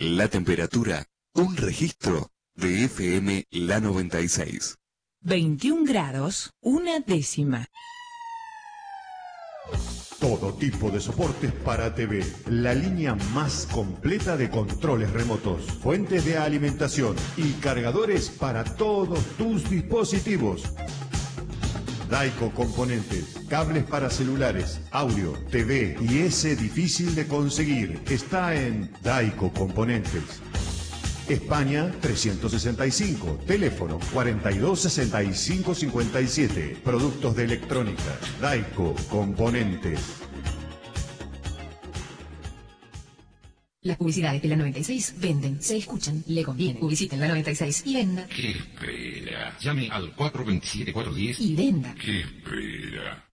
la temperatura, un registro de FM La 96. 21 grados, una décima. Todo tipo de soportes para TV. La línea más completa de controles remotos, fuentes de alimentación y cargadores para todos tus dispositivos. Daico Componentes, cables para celulares, audio, TV y ese difícil de conseguir. Está en Daico Componentes. España 365, teléfono 426557, productos de electrónica, Daico Componentes. Las publicidades de la 96 venden, se escuchan, le conviene. Publiciten la 96 y venda. ¿Qué espera? Llame al 427-410 Y venda. ¿Qué espera?